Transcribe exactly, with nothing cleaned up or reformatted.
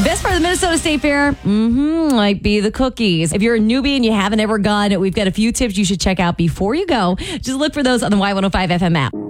Best part of the Minnesota State Fair mm-hmm, might be the cookies. If you're a newbie and you haven't ever gone, we've got a few tips you should check out before you go. Just look for those on the Y one oh five F M app.